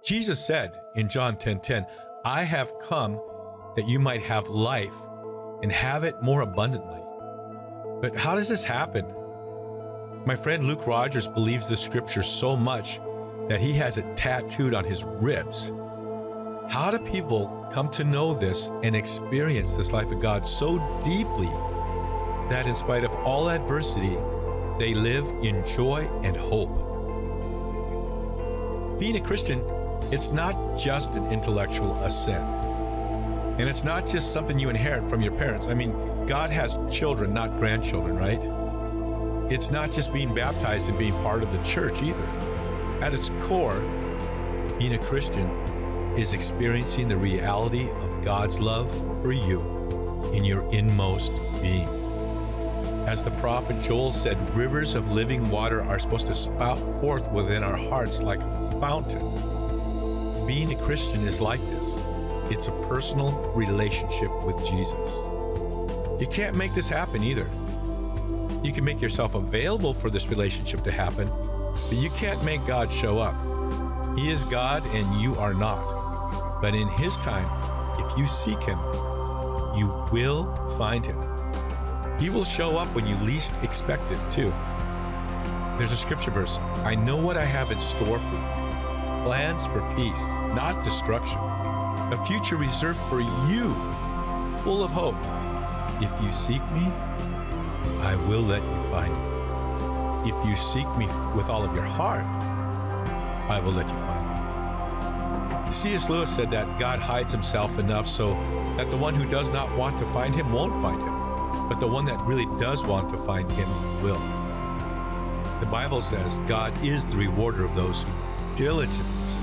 Jesus said in John 10:10, I have come that you might have life and have it more abundantly. But how does this happen? My friend Luke Rogers believes this scripture so much that he has it tattooed on his ribs. How do people come to know this and experience this life of God so deeply that in spite of all adversity, they live in joy and hope? Being a Christian, it's not just an intellectual assent. And it's not just something you inherit from your parents. I mean, God has children, not grandchildren, right? It's not just being baptized and being part of the church either. At its core, being a Christian is experiencing the reality of God's love for you in your inmost being. As the prophet Joel said, rivers of living water are supposed to spout forth within our hearts like a fountain. Being a Christian is like this. It's a personal relationship with Jesus. You can't make this happen either. You can make yourself available for this relationship to happen, but you can't make God show up. He is God and you are not. But in His time, if you seek Him, you will find Him. He will show up when you least expect it too. There's a scripture verse, I know what I have in store for you. Plans for peace, not destruction. A future reserved for you, full of hope. If you seek me, I will let you find me. If you seek me with all of your heart, I will let you find me. C.S. Lewis said that God hides Himself enough so that the one who does not want to find Him won't find Him, but the one that really does want to find Him will. The Bible says God is the rewarder of those who diligently seek.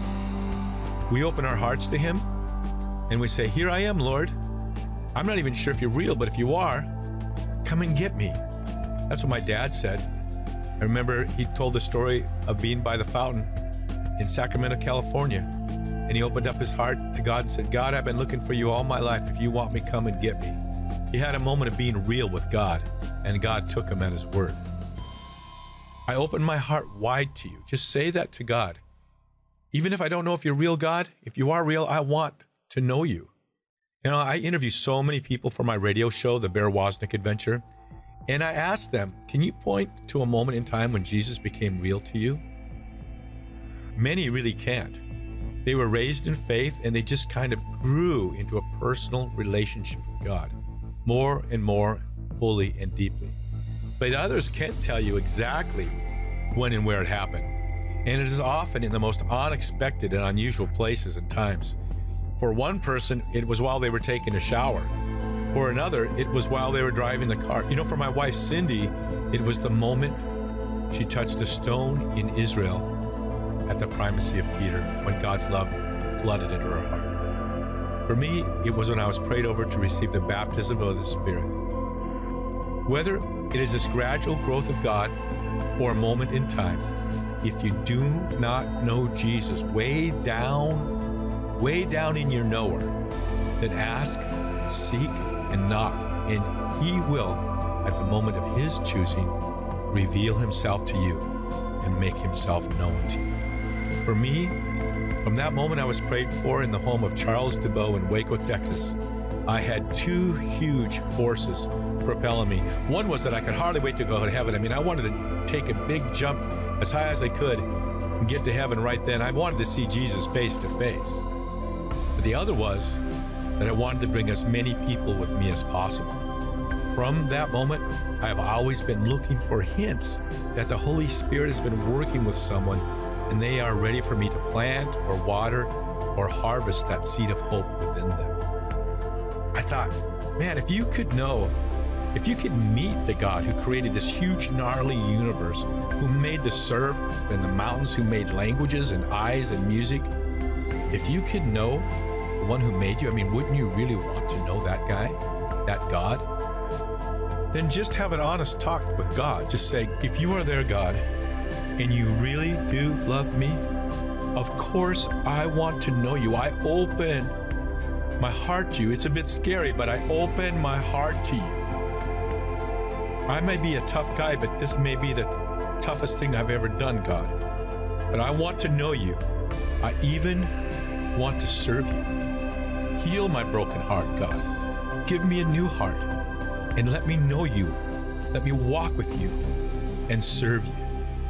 We open our hearts to Him and we say, here I am, Lord. I'm not even sure if you're real, but if you are, come and get me. That's what my dad said. I remember he told the story of being by the fountain in Sacramento, California. And he opened up his heart to God and said, God, I've been looking for you all my life. If you want me, come and get me. He had a moment of being real with God, and God took him at His word. I open my heart wide to you. Just say that to God. Even if I don't know if you're real, God, if you are real, I want to know you. You know, I interview so many people for my radio show, The Bear Wozniak Adventure, and I ask them, can you point to a moment in time when Jesus became real to you? Many really can't. They were raised in faith and they just kind of grew into a personal relationship with God, more and more fully and deeply. But others can't tell you exactly when and where it happened. And it is often in the most unexpected and unusual places and times. For one person, it was while they were taking a shower. For another, it was while they were driving the car. You know, for my wife, Cindy, it was the moment she touched a stone in Israel at the primacy of Peter, when God's love flooded into her heart. For me, it was when I was prayed over to receive the baptism of the Spirit. Whether it is this gradual growth of God or a moment in time, if you do not know Jesus way down in your knower, then ask, seek, and knock, and He will, at the moment of His choosing, reveal Himself to you and make Himself known to you. For me, from that moment I was prayed for in the home of Charles DeBow in Waco, Texas, I had two huge forces propelling me. One was that I could hardly wait to go to heaven. I mean, I wanted to take a big jump as high as I could and get to heaven right then. I wanted to see Jesus face to face. But the other was that I wanted to bring as many people with me as possible. From that moment, I have always been looking for hints that the Holy Spirit has been working with someone and they are ready for me to plant or water or harvest that seed of hope within them. I thought, man, if you could meet the God who created this huge, gnarly universe, who made the surf and the mountains, who made languages and eyes and music, if you could know the one who made you, I mean, wouldn't you really want to know that guy, that God? Then just have an honest talk with God. Just say, if you are there, God, and you really do love me, of course I want to know you. I open my heart to you. It's a bit scary, but I open my heart to you. I may be a tough guy, but this may be the toughest thing I've ever done, God. But I want to know you. I even want to serve you. Heal my broken heart, God. Give me a new heart and let me know you. Let me walk with you and serve you.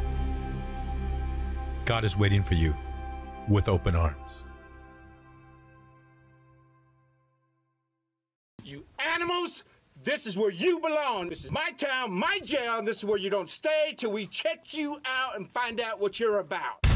God is waiting for you with open arms. You animals, this is where you belong. This is my town, my jail, and this is where you don't stay till we check you out and find out what you're about.